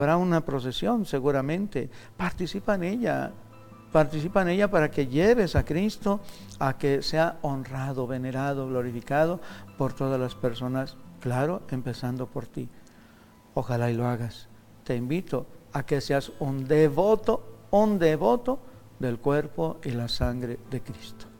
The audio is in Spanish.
Habrá una procesión seguramente. Participa en ella. Participa en ella para que lleves a Cristo a que sea honrado, venerado, glorificado por todas las personas, claro, empezando por ti. Ojalá y lo hagas. Te invito a que seas un devoto del cuerpo y la sangre de Cristo.